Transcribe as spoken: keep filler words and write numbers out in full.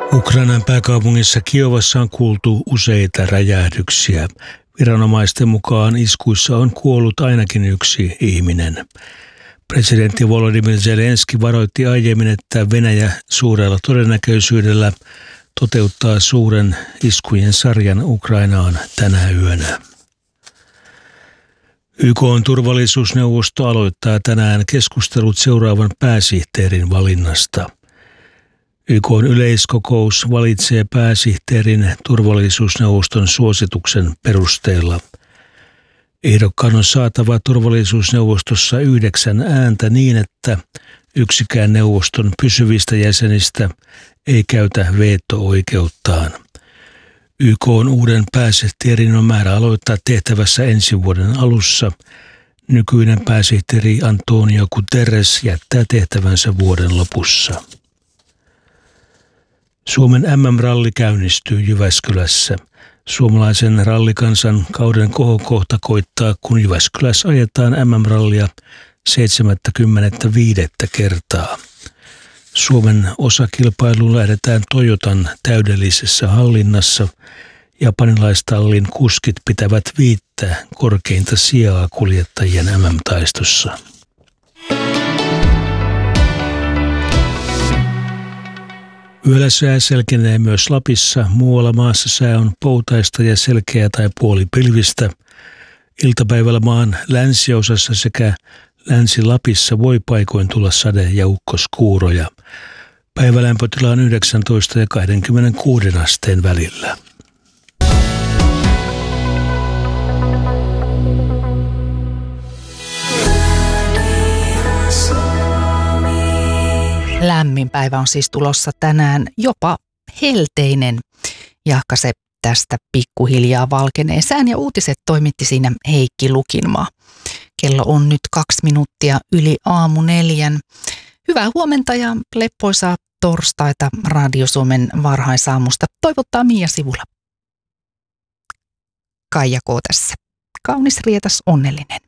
Ukrainan pääkaupungissa Kiovassa on kuultu useita räjähdyksiä. Viranomaisten mukaan iskuissa on kuollut ainakin yksi ihminen. Presidentti Volodymyr Zelenski varoitti aiemmin, että Venäjä suurella todennäköisyydellä toteuttaa suuren iskujen sarjan Ukrainaan tänä yönä. Y K:n turvallisuusneuvosto aloittaa tänään keskustelut seuraavan pääsihteerin valinnasta. Y K:n yleiskokous valitsee pääsihteerin turvallisuusneuvoston suosituksen perusteella. Ehdokkaan on saatava turvallisuusneuvostossa yhdeksän ääntä niin, että yksikään neuvoston pysyvistä jäsenistä ei käytä veto-oikeuttaan. Y K:n uuden pääsihteerin on määrä aloittaa tehtävässä ensi vuoden alussa. Nykyinen pääsihteeri Antonio Guterres jättää tehtävänsä vuoden lopussa. Suomen M M-ralli käynnistyy Jyväskylässä. Suomalaisen rallikansan kauden kohokohta koittaa, kun Jyväskylässä ajetaan M M-rallia seitsemänkymmentäviisi kertaa. Suomen osakilpailuun lähdetään Toyotan täydellisessä hallinnassa. Japanilaistallin kuskit pitävät viittä korkeinta sijaa kuljettajien M M-taistossa. Yöllä sää selkenee myös Lapissa. Muualla maassa sää on poutaista ja selkeä tai puolipilvistä. Iltapäivällä maan länsiosassa sekä Länsi-Lapissa voi paikoin tulla sade- ja ukkoskuuroja. Päivälämpötila on yhdeksäntoista ja kaksikymmentäkuusi asteen välillä. Lämmin päivä on siis tulossa tänään, jopa helteinen. Jahka se tästä pikkuhiljaa valkenee. Sään ja uutiset toimitti siinä Heikki Lukinmaa. Kello on nyt kaksi minuuttia yli aamu neljän. Hyvää huomenta ja leppoisaa torstaita Radio Suomen varhaisaamusta. Toivottaa Mia Sivula. Kaija K. tässä. Kaunis, rietas, onnellinen.